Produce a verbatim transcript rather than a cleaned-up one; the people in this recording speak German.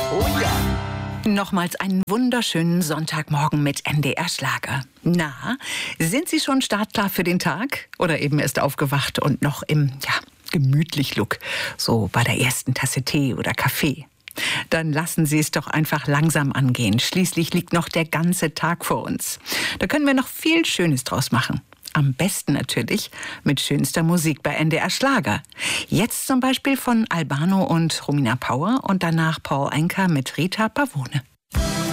Oh ja. Nochmals einen wunderschönen Sonntagmorgen mit N D R Schlager. Na, sind Sie schon startklar für den Tag? Oder eben erst aufgewacht und noch im, ja, gemütlich Look? So bei der ersten Tasse Tee oder Kaffee. Dann lassen Sie es doch einfach langsam angehen. Schließlich liegt noch der ganze Tag vor uns. Da können wir noch viel Schönes draus machen. Am besten natürlich mit schönster Musik bei N D R Schlager. Jetzt zum Beispiel von Albano und Romina Power und danach Paul Anka mit Rita Pavone.